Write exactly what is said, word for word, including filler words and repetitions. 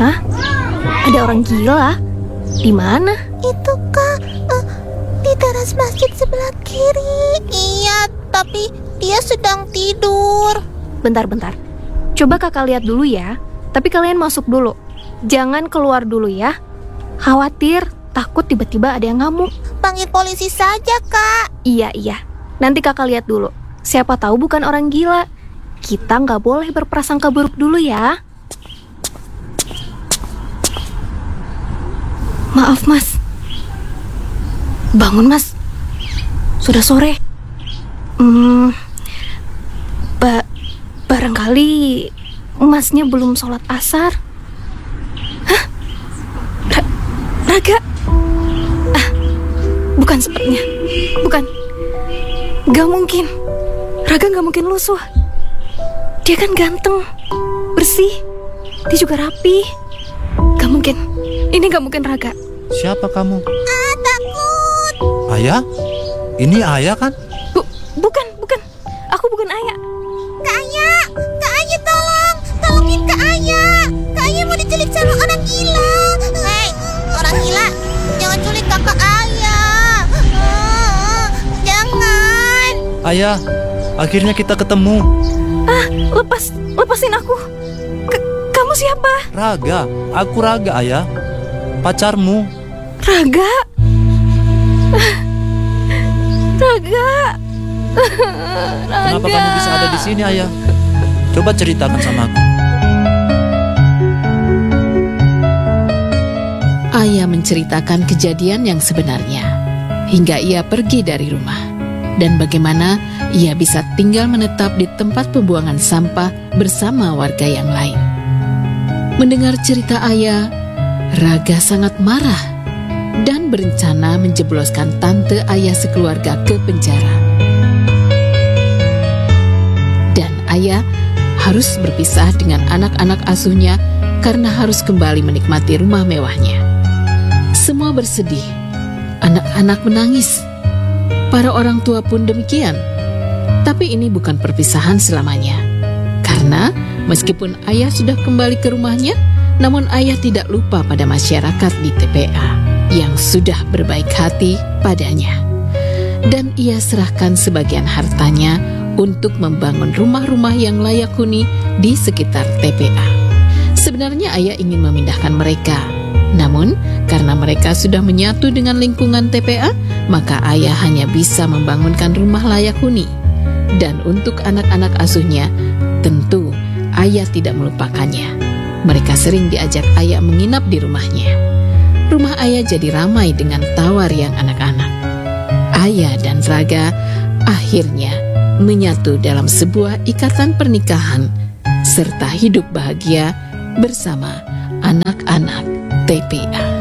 Hah? Ada orang gila? Di mana? Itu Kak, uh, di teras masjid sebelah kiri. Iya, tapi dia sedang tidur. Bentar-bentar. Coba kakak lihat dulu ya. Tapi kalian masuk dulu. Jangan keluar dulu ya. Khawatir, takut tiba-tiba ada yang ngamuk. Panggil polisi saja, Kak. Iya, iya. Nanti kakak lihat dulu. Siapa tahu bukan orang gila. Kita nggak boleh berprasangka buruk dulu ya. Maaf, Mas. Bangun, Mas. Sudah sore. Hmm, ba barangkali Masnya belum sholat asar. Hah? Ra Raga? Ah, bukan sepertinya. Bukan. Gak mungkin. Raga gak mungkin lusuh. Dia kan ganteng, bersih, dia juga rapi. Gak mungkin. Ini gak mungkin Raga. Siapa kamu? Ah, takut. Ayah? Ini ayah kan? Bu bukan, bukan. Aku bukan ayah. Kak Ayah, Kak Ayah tolong. Tolongin Kak Ayah. Kak Ayah mau diculik sama orang gila. Hei, orang gila, jangan culik kakak Ayah. Ah, jangan. Ayah, akhirnya kita ketemu. Ah, lepas, lepasin aku. K- kamu siapa? Raga, aku Raga, ayah. Pacarmu. Raga? Raga? Kenapa kamu bisa ada di sini, ayah? Coba ceritakan sama aku. Ayah menceritakan kejadian yang sebenarnya, hingga ia pergi dari rumah, dan bagaimana ia bisa tinggal menetap di tempat pembuangan sampah bersama warga yang lain. Mendengar cerita ayah, Raga sangat marah dan berencana menjebloskan tante ayah sekeluarga ke penjara. Dan ayah harus berpisah dengan anak-anak asuhnya karena harus kembali menikmati rumah mewahnya. Semua bersedih, anak-anak menangis, para orang tua pun demikian. Tapi ini bukan perpisahan selamanya, karena meskipun ayah sudah kembali ke rumahnya, namun ayah tidak lupa pada masyarakat di T P A yang sudah berbaik hati padanya. Dan ia serahkan sebagian hartanya untuk membangun rumah-rumah yang layak huni di sekitar T P A. Sebenarnya ayah ingin memindahkan mereka, namun karena mereka sudah menyatu dengan lingkungan T P A, maka ayah hanya bisa membangunkan rumah layak huni. Dan untuk anak-anak asuhnya, tentu ayah tidak melupakannya. Mereka sering diajak ayah menginap di rumahnya. Rumah ayah jadi ramai dengan tawa riang anak-anak. Ayah dan Raga akhirnya menyatu dalam sebuah ikatan pernikahan serta hidup bahagia bersama anak-anak T P A.